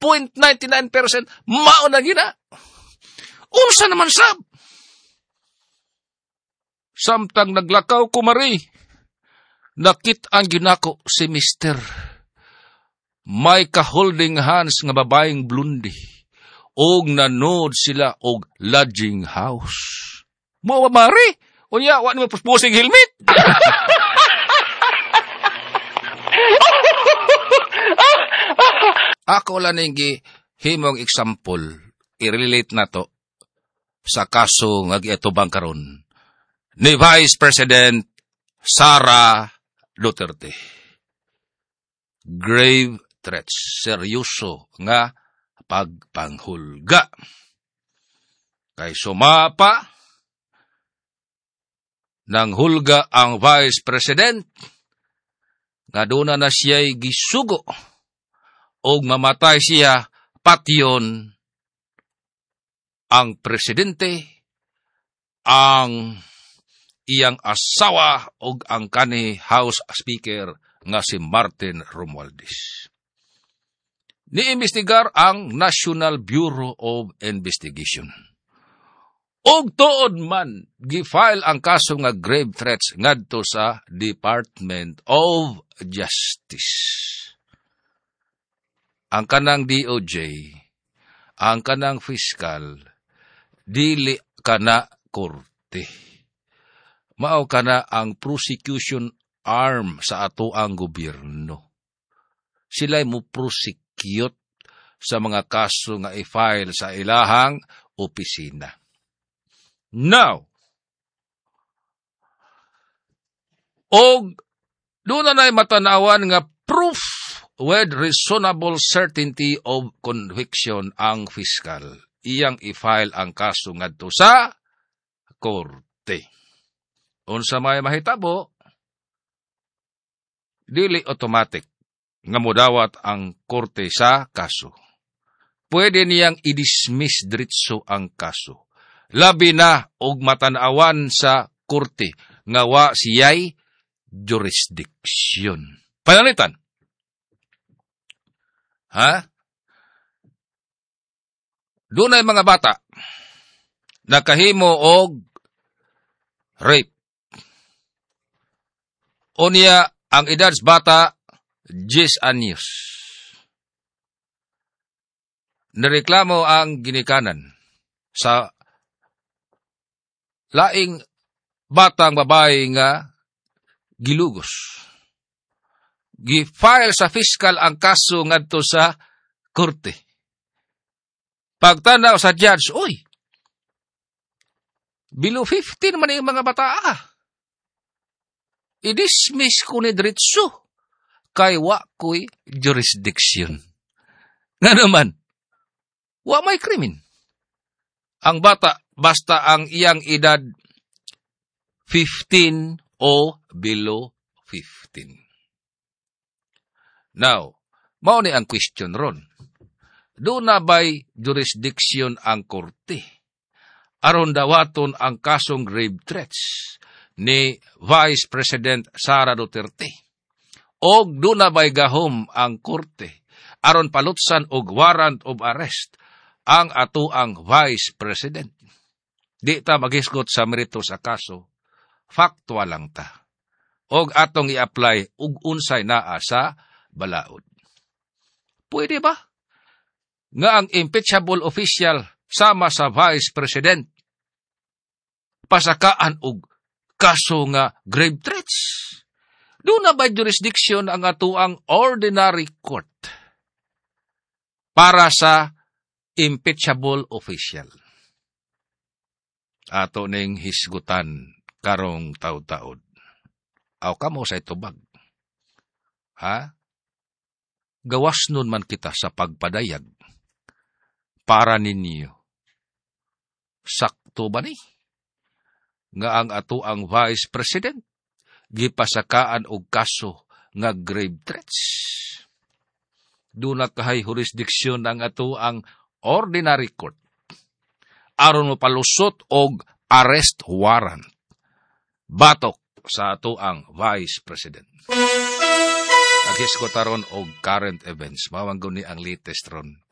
99.99% mao na gina. Unsa naman sab? Samtang naglakaw ko mari, nakit-an ginako si Mister. May ka-holding hands nga babaeng blondie. Og nanood sila og lodging house. Mo mari, unya wa ni puspusing helmet. Ako lang ning himong example, i-relate na to sa kaso nga giatubang karon ni Vice President Sara Duterte. Grave threats, seryoso nga pagpanghulga. Kay sumapa nang hulga ang Vice President nga doon na siya'y gisugo o mamatay siya patyon ang presidente, ang iyang asawa o ang kani House Speaker nga si Martin Romualdez. Niimbestigar ang National Bureau of Investigation. Og tuod man, gifile ang kaso nga grave threats ngadto sa Department of Justice. Ang kanang DOJ, ang kanang fiscal, dili kana korte. Mao kana ang prosecution arm sa ato ang gobyerno. Sila'y mo prosecute sa mga kaso nga i-file sa ilahang opisina. Now, og doon na matanawan nga proof with reasonable certainty of conviction ang fiscal. Iyang i-file ang kaso ngadto sa korte. Unsa may mahitabo, dili automatic nga modawat ang korte sa kaso. Pwede niyang i-dismiss diretso ang kaso. Labi na og matanawan sa korte nga wa siyay jurisdiction. Panalitan. Doon ay mga bata nakahimo og rape. Unya ang edad sa bata 10 anyos. Nareklamo ang ginikanan sa laing batang babae nga gilugos. Gi-file sa fiscal ang kaso ngadto sa korte. Pagtanaw sa judge, oy, below 15 man yung mga bata. I-dismiss ko ni diretso kay wa ko'y jurisdiction. Nga naman, wa may krimen. Ang bata, basta ang iyang edad 15 o below 15. Now, mao ni ang question ron. Doon na ba'y jurisdiction ang korte? Aron dawaton ang kasong grave threats ni Vice President Sara Duterte. O doon na ba'y gahom ang korte? Aron palutsan og warrant of arrest ang atuang Vice President. Di ta maghisgot sa merito sa kaso. Factual lang ta. Og atong i-apply og unsay naa sa balaod. Pwede ba? Nga ang impeachable official sama sa Vice President pasakaan og kaso nga grave threats. Doon na ba jurisdiction ang atuang ordinary court para sa impeachable official? Ato ning hisgutan karong taud-taud. Aw kamo sa itubag. Gawas nun man kita sa pagpadayag para ninyo. Sakto ba ni? Nga ang ato ang Vice President gipasakaan og kaso nga grave threats. Doon na kahay jurisdiction ang ato ang ordinary court. Aron mo palusot og arrest warrant. Batok sa ato ang Vice President. Naghiskotaron og current events. Mawanggo ni ang latest ron.